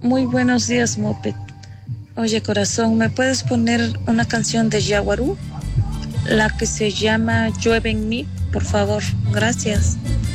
Muy buenos días, Moped. Oye, corazón, ¿me puedes poner una canción de Yaguarú? La que se llama Llueve en mí, por favor. Gracias.